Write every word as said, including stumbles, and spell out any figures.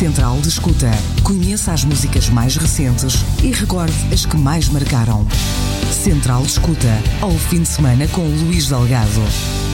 Central de Escuta. Conheça as músicas mais recentes e recorde as que mais marcaram. Central de Escuta, ao fim de semana com Luís Delgado.